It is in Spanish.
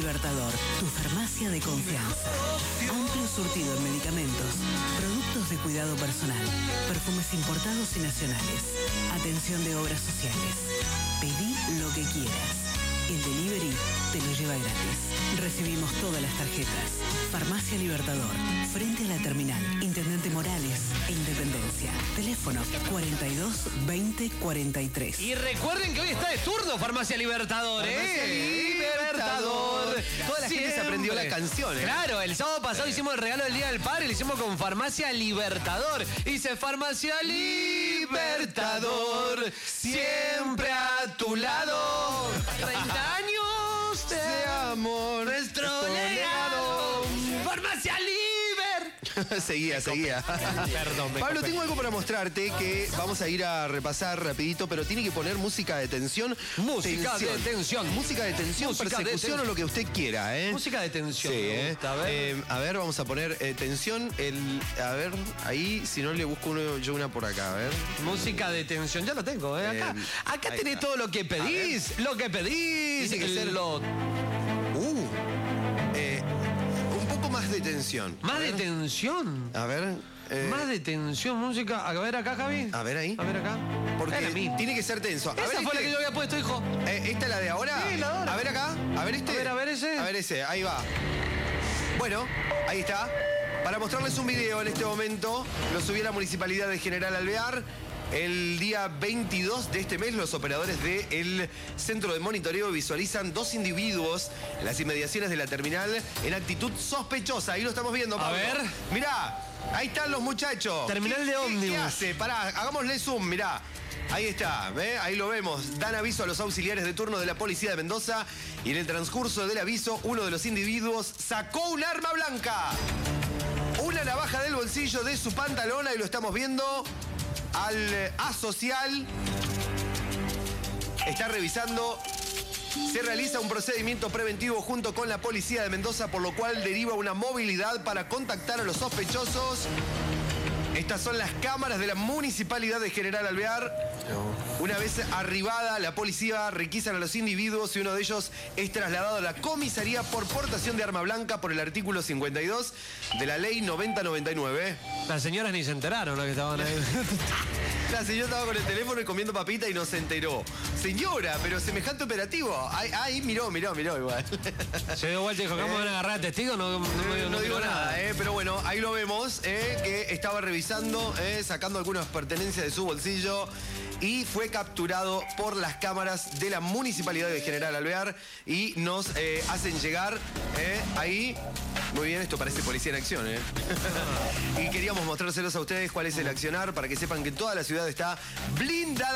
Libertador, tu farmacia de confianza. Amplio surtido en medicamentos, productos de cuidado personal, perfumes importados y nacionales, atención de obras sociales. Pedí lo que quieras. El delivery te lo lleva gratis. Recibimos todas las tarjetas. Farmacia Libertador, frente a la terminal, Intendente Morales e Independencia. Teléfono 42 20 43. Y recuerden que hoy está de turno Farmacia Libertador, Farmacia Libertador. Toda la gente se aprendió la canción, Claro, el sábado pasado hicimos el regalo del Día del Padre y lo hicimos con Farmacia Libertador. Dice Farmacia Libertador, siempre a tu lado. 30 años de amor, nuestro legado. Farmacia Liber. Seguía. Perdón, Pablo, tengo algo para mostrarte que vamos a ir a repasar rapidito, pero tiene que poner música de tensión. Música de tensión. Música de tensión, persecución o lo que usted quiera, ¿eh? Música de tensión. Sí, me gusta, a ver, vamos a poner tensión. A ver, ahí, si no le busco yo una por acá, a ver. Música de tensión, ya lo tengo, acá. Acá tenés está. todo lo que pedís. Lo que pedís. Tiene que ser un poco más de tensión. Más de tensión. A ver. Más de tensión, música. A ver acá, Javi. A ver ahí. A ver acá. Porque Es la misma. tiene que ser tenso. Esa fue la que yo había puesto, hijo. ¿Esta es la de ahora? Sí, la de ahora. A ver acá. A ver este. A ver ese. A ver ese. Ahí va. Bueno, ahí está. Para mostrarles un video en este momento, lo subí a la Municipalidad de General Alvear. El día 22 de este mes, los operadores del centro de monitoreo visualizan 2 individuos en las inmediaciones de la terminal en actitud sospechosa. Ahí lo estamos viendo, Pablo. A ver. Mirá, ahí están los muchachos. Terminal de ómnibus. ¿Qué hace? Pará, hagámosle zoom, mirá. Ahí está, ¿ve? Ahí lo vemos. Dan aviso a los auxiliares de turno de la Policía de Mendoza y en el transcurso del aviso, uno de los individuos sacó un arma blanca. Una navaja del bolsillo de su pantalón, ahí lo estamos viendo. Al asocial está revisando. Se realiza un procedimiento preventivo junto con la Policía de Mendoza, por lo cual deriva una movilidad para contactar a los sospechosos. Estas son las cámaras de la Municipalidad de General Alvear. Una vez arribada, la policía requisan a los individuos y uno de ellos es trasladado a la comisaría por portación de arma blanca por el artículo 52 de la ley 9099. Las señoras ni se enteraron, ¿no? Que estaban ahí. La señora estaba con el teléfono y comiendo papita y no se enteró. Señora, pero semejante operativo. Ahí miró igual. Se dio vuelta y dijo, ¿cómo van a agarrar a testigos? No digo nada, pero bueno, ahí lo vemos, que estaba revisando, sacando algunas pertenencias de su bolsillo y fue capturado por las cámaras de la Municipalidad de General Alvear y nos hacen llegar ahí. Muy bien, esto parece policía en acción, Y queríamos mostrárselos a ustedes cuál es el accionar para que sepan que toda la ciudad está blindada.